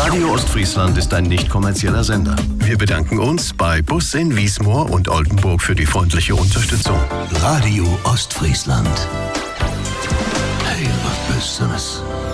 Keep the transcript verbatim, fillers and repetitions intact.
Radio Ostfriesland ist ein nicht kommerzieller Sender. Wir bedanken uns bei Bus in Wiesmoor und Oldenburg für die freundliche Unterstützung. Radio Ostfriesland. Hey, was Besseres.